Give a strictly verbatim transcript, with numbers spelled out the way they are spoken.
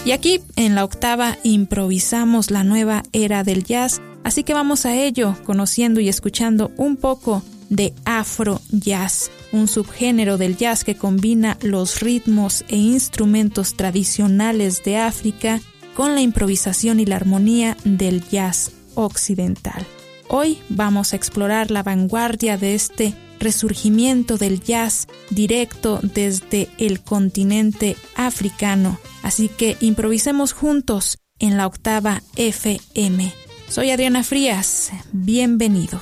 Y aquí en la octava improvisamos la nueva era del jazz, así que vamos a ello, conociendo y escuchando un poco de Afro Jazz, un subgénero del jazz que combina los ritmos e instrumentos tradicionales de África con la improvisación y la armonía del jazz occidental. Hoy vamos a explorar la vanguardia de este resurgimiento del jazz directo desde el continente africano. Así que improvisemos juntos en la octava F M. Soy Adriana Frías, bienvenido.